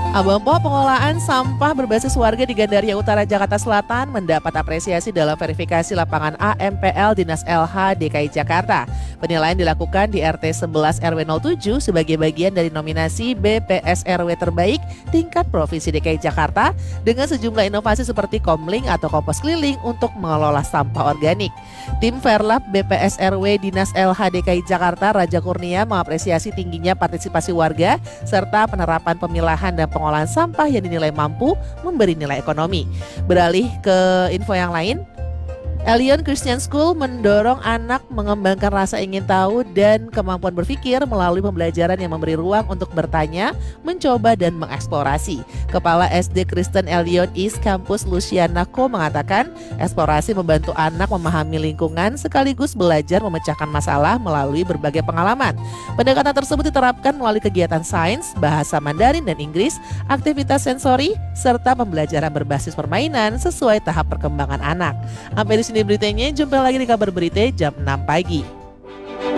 Abang Po, pengelolaan sampah berbasis warga di Gandaria Utara, Jakarta Selatan mendapat apresiasi dalam verifikasi lapangan AMPL Dinas LH DKI Jakarta. Penilaian dilakukan di RT 11 RW 07 sebagai bagian dari nominasi BPS RW terbaik tingkat Provinsi DKI Jakarta dengan sejumlah inovasi seperti komling atau kompos keliling untuk mengelola sampah organik. Tim Verlab BPS RW Dinas LH DKI Jakarta Raja Kurnia mengapresiasi tingginya partisipasi warga serta penerapan pemilahan dan pengolahan sampah yang dinilai mampu memberi nilai ekonomi. Beralih ke info yang lain, Elion Christian School mendorong anak mengembangkan rasa ingin tahu dan kemampuan berpikir melalui pembelajaran yang memberi ruang untuk bertanya, mencoba, dan mengeksplorasi. Kepala SD Kristen Elion East Campus Luciana Ko mengatakan, eksplorasi membantu anak memahami lingkungan sekaligus belajar memecahkan masalah melalui berbagai pengalaman. Pendekatan tersebut diterapkan melalui kegiatan sains, bahasa Mandarin dan Inggris, aktivitas sensori, serta pembelajaran berbasis permainan sesuai tahap perkembangan anak. Sampai di sini beritanya, jumpa lagi di kabar berita jam 6 pagi.